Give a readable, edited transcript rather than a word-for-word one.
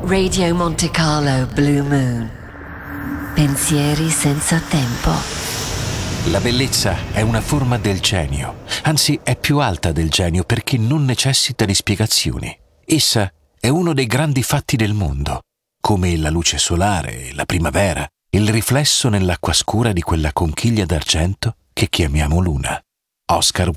Radio Monte Carlo Blue Moon. Pensieri senza tempo. La bellezza è una forma del genio, anzi è più alta del genio perché non necessita di spiegazioni. Essa è uno dei grandi fatti del mondo, come la luce solare, la primavera, il riflesso nell'acqua scura di quella conchiglia d'argento che chiamiamo luna. Oscar